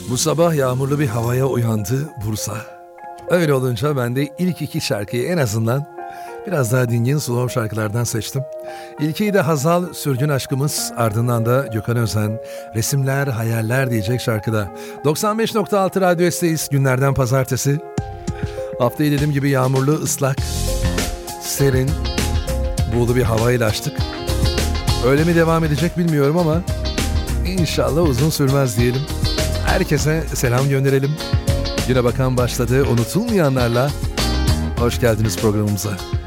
Bu sabah yağmurlu bir havaya uyandı Bursa. Öyle olunca ben de ilk iki şarkıyı en azından biraz daha dingin slow şarkılardan seçtim. İlkiyi de Hazal Sürgün Aşkımız, ardından da Gökhan Özen Resimler Hayaller diyecek şarkıda. 95.6 Radyo S'teyiz, günlerden pazartesi. Haftayı dediğim gibi yağmurlu, ıslak, serin, buğulu bir havayla açtık. Öyle mi devam edecek bilmiyorum ama inşallah uzun sürmez diyelim. Herkese selam gönderelim. Güne bakan başladı. Unutulmayanlarla hoş geldiniz programımıza.